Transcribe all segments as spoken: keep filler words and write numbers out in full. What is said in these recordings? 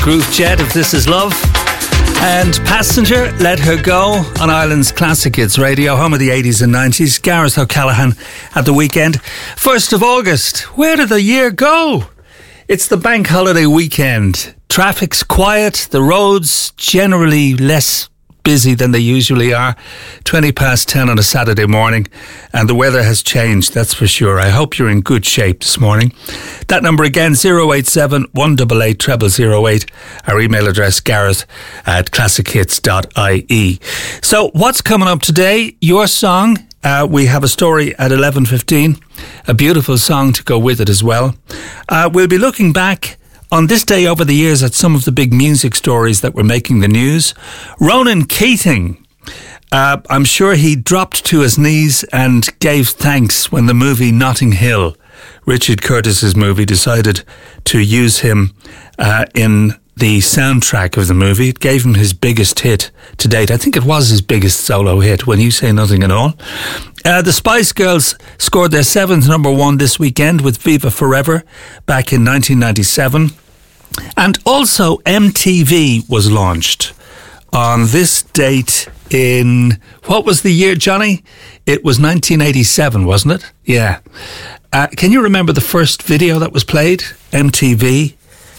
Groove Jet of This Is Love. And Passenger, Let Her Go on Ireland's Classic Hits Radio, home of the eighties and nineties. Gareth O'Callaghan at the weekend. first of August, where did the year go? It's the bank holiday weekend. Traffic's quiet, the roads generally less busy than they usually are. twenty past ten on a Saturday morning, and the weather has changed, that's for sure. I hope you're in good shape this morning. That number again, zero eight seven, one eight eight, zero zero zero eight. Our email address, gareth at classic hits dot I E. So what's coming up today? Your song. Uh, we have a story at eleven fifteen, a beautiful song to go with it as well. Uh, we'll be looking back on this day over the years at some of the big music stories that were making the news. Ronan Keating, uh, I'm sure he dropped to his knees and gave thanks when the movie Notting Hill, Richard Curtis's movie, decided to use him uh, in the soundtrack of the movie. It gave him his biggest hit to date. I think it was his biggest solo hit, When You Say Nothing at All. Uh, the Spice Girls scored their seventh number one this weekend with Viva Forever back in nineteen ninety-seven. And also M T V was launched on this date in, what was the year, Johnny? It was nineteen eighty-seven, wasn't it? Yeah. Uh, can you remember the first video that was played? M T V.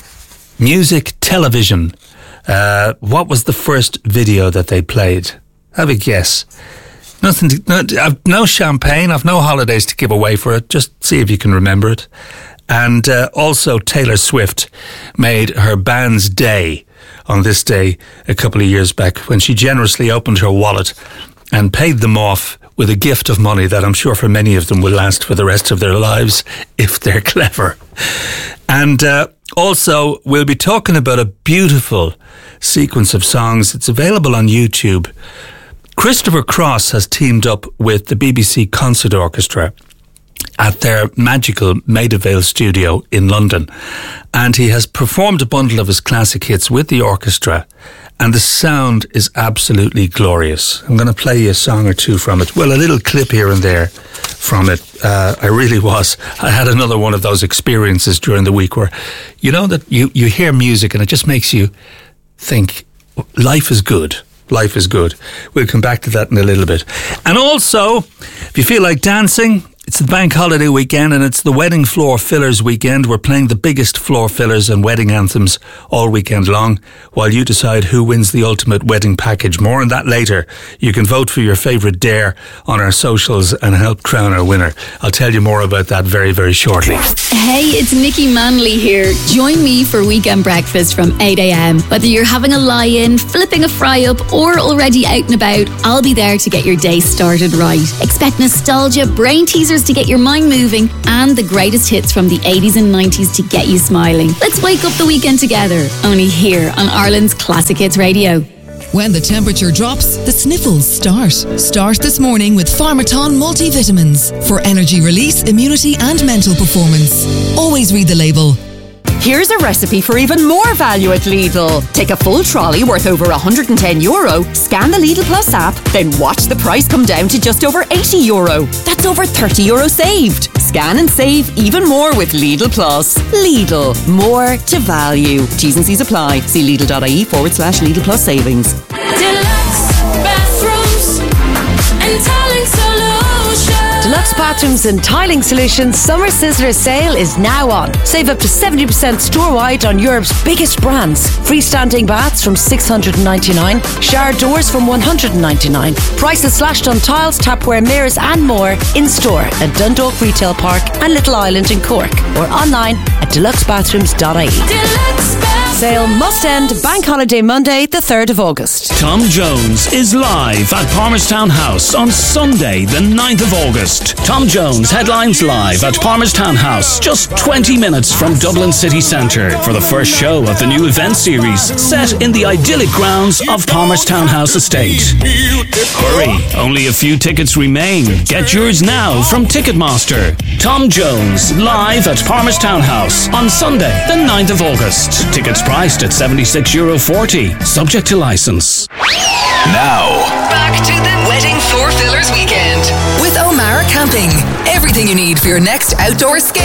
Music Television. Uh, what was the first video that they played? Have a guess. Nothing. To, no, I've no champagne. I've no holidays to give away for it. Just see if you can remember it. And uh, also Taylor Swift made her band's day on this day a couple of years back when she generously opened her wallet and paid them off with a gift of money that I'm sure for many of them will last for the rest of their lives if they're clever. And uh, also we'll be talking about a beautiful sequence of songs. It's available on YouTube. Christopher Cross has teamed up with the B B C Concert Orchestra at their magical Maida Vale studio in London, and he has performed a bundle of his classic hits with the orchestra, and the sound is absolutely glorious. I'm going to play you a song or two from it. Well, a little clip here and there from it. Uh, I really was. I had another one of those experiences during the week where, you know, that you, you hear music and it just makes you think, life is good. Life is good. We'll come back to that in a little bit. And also, if you feel like dancing, it's the bank holiday weekend and it's the wedding floor fillers weekend. We're playing the biggest floor fillers and wedding anthems all weekend long while you decide who wins the ultimate wedding package. More on that later. You can vote for your favourite dare on our socials and help crown our winner. I'll tell you more about that very, very shortly. Hey, it's Nikki Manley here. Join me for weekend breakfast from eight a.m. Whether you're having a lie-in, flipping a fry-up or already out and about, I'll be there to get your day started right. Expect nostalgia, brain teasers to get your mind moving, and the greatest hits from the eighties and nineties to get you smiling. Let's wake up the weekend together, only here on Ireland's Classic Hits Radio. When the temperature drops, the sniffles start. Start this morning with Pharmaton multivitamins for energy release, immunity and mental performance. Always read the label. Here's a recipe for even more value at Lidl. Take a full trolley worth over one hundred ten euro, scan the Lidl Plus app, then watch the price come down to just over eighty euro. That's over thirty euro saved. Scan and save even more with Lidl Plus. Lidl, more to value. T's and C's apply. See Lidl.ie forward slash Lidl Plus savings. Deluxe bathrooms and tiling solutions. Deluxe Bathrooms and Tiling Solutions Summer Sizzler sale is now on. Save up to seventy percent store-wide on Europe's biggest brands. Freestanding baths from six hundred ninety-nine dollars, shower doors from one hundred ninety-nine dollars. Prices slashed on tiles, tapware, mirrors and more in-store at Dundalk Retail Park and Little Island in Cork, or online at deluxe bathrooms dot I E. Deluxe bathrooms. Sale must end Bank Holiday Monday, the third of August. Tom Jones is live at Palmerstown House on Sunday, the ninth of August. Tom Jones headlines live at Palmerstown House, just twenty minutes from Dublin City Centre, for the first show of the new event series set in the idyllic grounds of Palmerstown House Estate. Hurry, only a few tickets remain. Get yours now from Ticketmaster. Tom Jones live at Palmerstown House on Sunday, the ninth of August. Tickets priced at seventy-six euro forty, subject to licence. Now, back to the Wedding Floor Fillers Weekend with O'Mara Camping. Everything you need for your next outdoor escape.